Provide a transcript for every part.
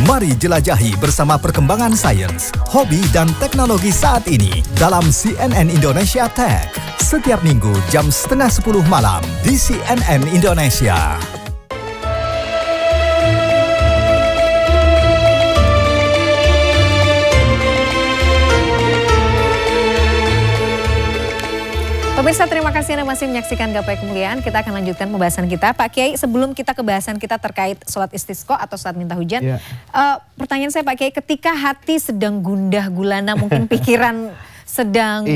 Mari jelajahi bersama perkembangan sains, hobi dan teknologi saat ini dalam CNN Indonesia Tech. Setiap minggu jam 9:30 malam di CNN Indonesia. Pemirsa, terima kasih Anda masih menyaksikan Gapai Kemuliaan. Kita akan lanjutkan pembahasan kita. Pak Kiai, sebelum kita ke bahasan kita terkait sholat istisqa atau sholat minta hujan, pertanyaan saya Pak Kiai, ketika hati sedang gundah gulana, mungkin pikiran sedang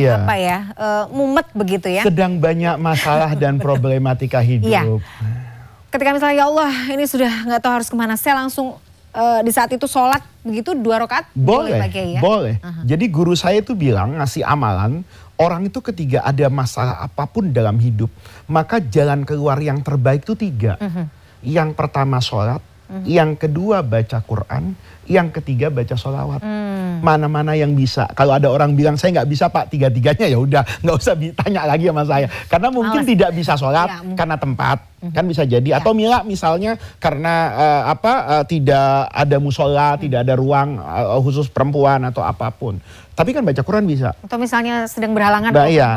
mumet begitu ya. Sedang banyak masalah dan problematika hidup. Iya. Ketika misalnya ya Allah ini sudah nggak tahu harus kemana, saya langsung di saat itu sholat begitu 2 rakaat. Boleh, Pak Kiai, ya? boleh. Jadi guru saya itu bilang, ngasih amalan, orang itu ketika ada masalah apapun dalam hidup, maka jalan keluar yang terbaik itu 3. Yang pertama sholat, yang kedua baca Quran, yang ketiga baca sholawat. Mana-mana yang bisa. Kalau ada orang bilang saya nggak bisa Pak, 3-3-nya ya udah, nggak usah ditanya lagi sama saya. Karena mungkin tidak bisa sholat karena tempat, kan bisa jadi. Atau Mila misalnya karena tidak ada musola, tidak ada ruang khusus perempuan atau apapun. Tapi kan baca Quran bisa. Atau misalnya sedang berhalangan.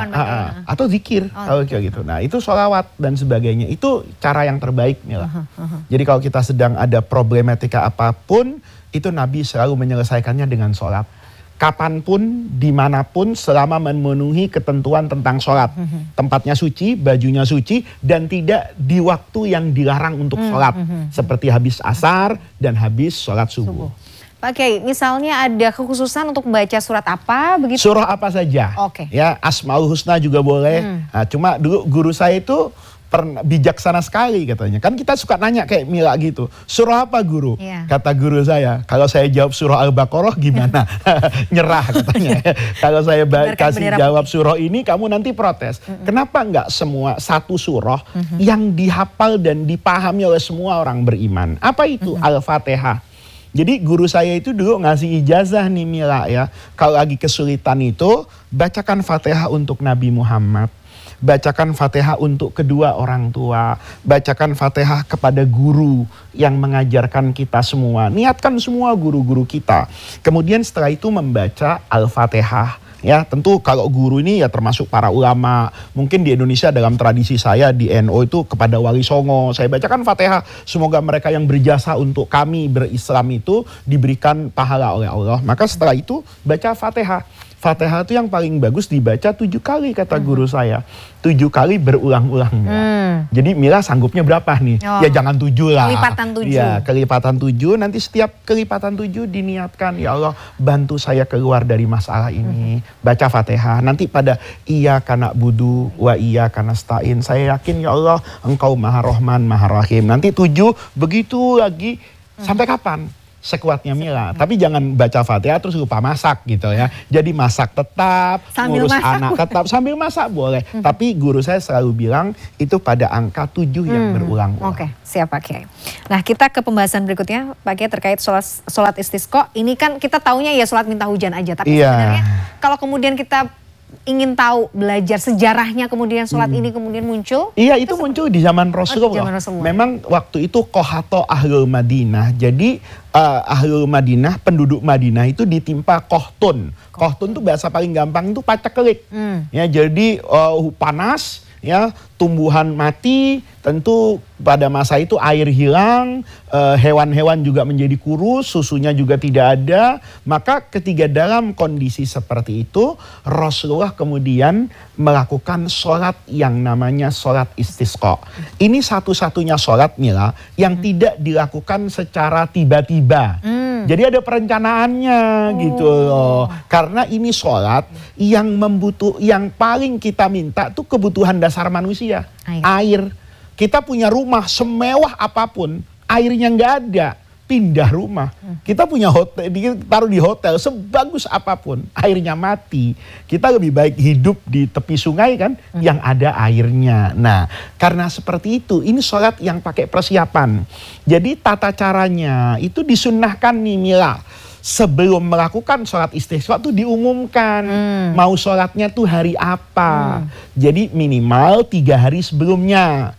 Atau zikir, kalau kayak gitu. Nah itu sholawat dan sebagainya. Itu cara yang terbaik Mila. Jadi kalau kita sedang ada problematika apapun, itu Nabi selalu menyelesaikannya dengan sholat. Kapanpun, dimanapun, selama memenuhi ketentuan tentang sholat. Tempatnya suci, bajunya suci, dan tidak di waktu yang dilarang untuk sholat. Seperti habis asar dan habis sholat subuh. Pak Kiai, misalnya ada kekhususan untuk membaca surat apa begitu? Surah apa saja. Ya, Asmaul Husna juga boleh. Nah, cuma dulu guru saya itu bijaksana sekali katanya. Kan kita suka nanya kayak Mila gitu. Surah apa guru? Kata guru saya, kalau saya jawab surah Al-Baqarah gimana? Nyerah katanya. Kalau saya kasih jawab surah ini, kamu nanti protes. Kenapa enggak semua satu surah yang dihafal dan dipahami oleh semua orang beriman? Apa itu? Al-Fatihah. Jadi guru saya itu dulu ngasih ijazah nih Mila ya. Kalau lagi kesulitan itu, bacakan Fatihah untuk Nabi Muhammad. Bacakan Fatihah untuk kedua orang tua. Bacakan Fatihah kepada guru yang mengajarkan kita semua. Niatkan semua guru-guru kita. Kemudian setelah itu membaca Al-Fatihah. Ya, tentu kalau guru ini ya termasuk para ulama. Mungkin di Indonesia dalam tradisi saya di NU itu kepada Wali Songo. Saya bacakan Fatihah. Semoga mereka yang berjasa untuk kami berislam itu diberikan pahala oleh Allah. Maka setelah itu baca Fatihah. Fatihah itu yang paling bagus dibaca 7 kali kata guru saya. 7 kali berulang-ulang. Jadi Mila sanggupnya berapa nih? Ya jangan 7 lah. Kelipatan 7. Ya, kelipatan 7. Nanti setiap kelipatan 7 diniatkan, ya Allah bantu saya keluar dari masalah ini. Baca Fatihah. Nanti pada iyyaka na'budu wa iyyaka nasta'in. Saya yakin ya Allah Engkau Maha Rahman, Maha Rahim. Nanti 7 begitu lagi sampai kapan? Sekuatnya Mila, tapi jangan baca Fatihah terus lupa masak gitu ya. Jadi masak tetap, sambil ngurus masak. anak tetap, sambil masak boleh. Tapi guru saya selalu bilang itu pada angka 7 yang berulang-ulang. Oke, siap Pak Kiai. Nah kita ke pembahasan berikutnya Pak Kiai terkait sholat istisqa. Ini kan kita taunya ya sholat minta hujan aja. Tapi sebenarnya kalau kemudian kita ingin tahu belajar sejarahnya kemudian sholat ini kemudian muncul. Iya itu muncul di zaman Rasulullah. Memang waktu itu Qohato Ahlul Madinah. Jadi Ahlul Madinah, penduduk Madinah itu ditimpa kohtun. Kohtun itu bahasa paling gampang itu paceklik. Ya jadi panas, ya tumbuhan mati, tentu pada masa itu air hilang, hewan-hewan juga menjadi kurus, susunya juga tidak ada. Maka ketika dalam kondisi seperti itu, Rasulullah kemudian melakukan sholat yang namanya sholat istisqa. Ini satu-satunya sholat Mila yang tidak dilakukan secara tiba-tiba. Jadi ada perencanaannya gitu loh. Karena ini sholat yang yang paling kita minta tuh kebutuhan dasar manusia. Air. Kita punya rumah semewah apapun, airnya nggak ada, pindah rumah. Kita punya hotel, taruh di hotel sebagus apapun, airnya mati. Kita lebih baik hidup di tepi sungai kan, yang ada airnya. Nah, karena seperti itu, ini sholat yang pakai persiapan. Jadi tata caranya itu disunnahkan nih Mila. Sebelum melakukan sholat istisqa tuh diumumkan mau sholatnya tuh hari apa. Jadi minimal 3 hari sebelumnya.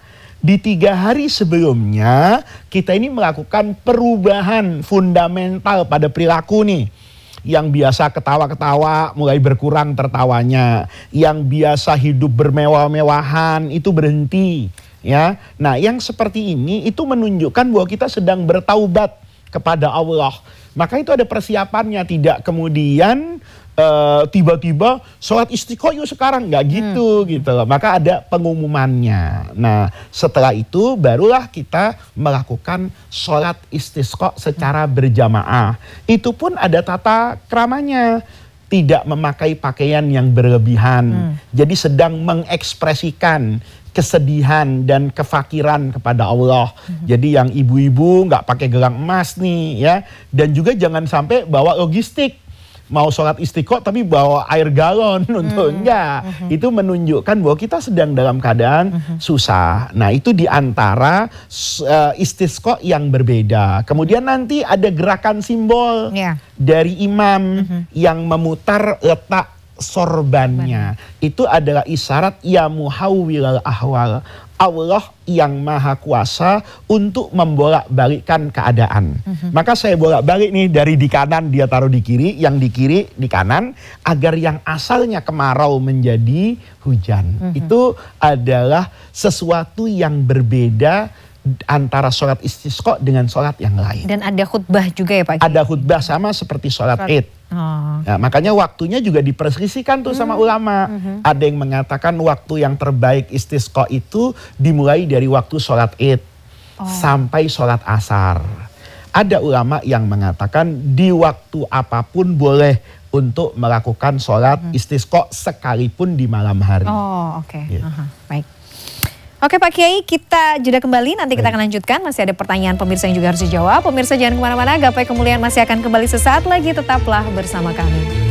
di 3 hari sebelumnya kita ini melakukan perubahan fundamental pada perilaku nih. Yang biasa ketawa-ketawa mulai berkurang tertawanya, yang biasa hidup bermewah-mewahan itu berhenti, ya. Nah, yang seperti ini itu menunjukkan bahwa kita sedang bertaubat kepada Allah. Maka itu ada persiapannya, tidak kemudian tiba-tiba sholat istiqo yuk sekarang, nggak gitu loh. Maka ada pengumumannya. Nah, setelah itu barulah kita melakukan sholat istisqa secara berjamaah. Itu pun ada tata keramanya, tidak memakai pakaian yang berlebihan. Jadi sedang mengekspresikan kesedihan dan kefakiran kepada Allah. Jadi yang ibu-ibu nggak pakai gelang emas nih, ya. Dan juga jangan sampai bawa logistik. Mau sholat istiqo tapi bawa air galon untuk enggak. Itu menunjukkan bahwa kita sedang dalam keadaan susah. Nah, itu diantara istisqo yang berbeda. Kemudian nanti ada gerakan simbol dari imam yang memutar letak sorbannya. Itu adalah isyarat ya muhawwilal ahwal, Allah yang maha kuasa untuk membolak-balikkan keadaan. Maka saya bolak-balik nih, dari di kanan dia taruh di kiri, yang di kiri di kanan, agar yang asalnya kemarau menjadi hujan. Itu adalah sesuatu yang berbeda antara sholat istisqa dengan sholat yang lain. Dan ada khutbah juga ya Pak? Ada khutbah sama seperti sholat id. Nah, makanya waktunya juga diperselisihkan tuh sama ulama. Ada yang mengatakan waktu yang terbaik istisqa itu dimulai dari waktu sholat id sampai sholat asar. Ada ulama yang mengatakan di waktu apapun boleh untuk melakukan sholat istisqa sekalipun di malam hari. Ya. Baik. Oke Pak Kiai, kita jeda kembali, nanti kita akan lanjutkan. Masih ada pertanyaan pemirsa yang juga harus dijawab. Pemirsa jangan kemana-mana, Gapai Kemuliaan masih akan kembali sesaat lagi, tetaplah bersama kami.